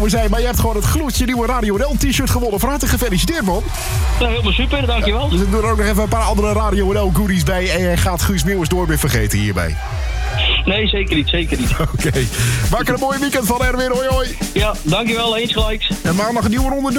zijn. Maar je hebt gewoon het gloedje nieuwe Radio NL t-shirt gewonnen. Van harte gefeliciteerd, man. Ja, helemaal super, dankjewel. Dus ik doe er ook nog even een paar andere Radio NL goodies bij. En je gaat Guus Meeuwis nooit meer vergeten hierbij. Nee, zeker niet, zeker niet. Oké. Maak er een mooi weekend van, Erwin. Hoi, hoi. Ja, dankjewel, eens gelijks. En maandag een nieuwe ronde